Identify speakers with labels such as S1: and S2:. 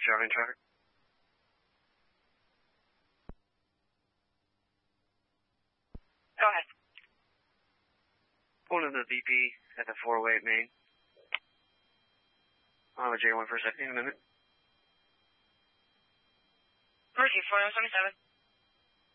S1: driving traffic.
S2: Go ahead.
S1: Pulling into the VP at the 408 main. I'll have a J1 for a second in a minute.
S2: Mercy, 4077.